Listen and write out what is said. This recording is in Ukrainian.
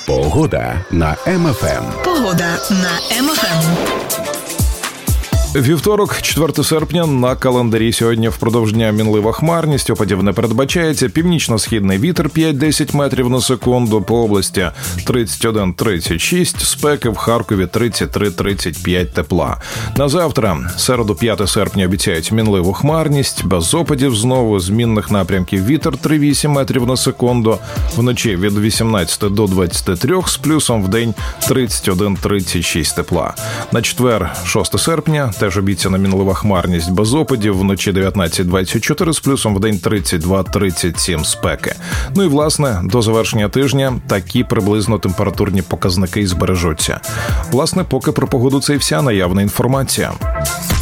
Погода на МФМ. Погода на МФМ. Вівторок, 4 серпня, на календарі. Сьогодні впродовж дня мінлива хмарність, опадів не передбачається. Північно-східний вітер 5-10 метрів на секунду, по області 31-36, спеки в Харкові 33-35 тепла. На завтра, середу, 5 серпня, обіцяють мінливу хмарність, без опадів знову, змінних напрямків вітер 3-8 метрів на секунду, вночі від 18 до 23, з плюсом вдень 31-36 тепла. На четвер, 6 серпня, теж обіцяна мінлива хмарність без опадів, вночі 19-24, з плюсом вдень 32-37 спеки. Ну і, власне, до завершення тижня такі приблизно температурні показники і збережуться. Власне, поки про погоду це і вся наявна інформація.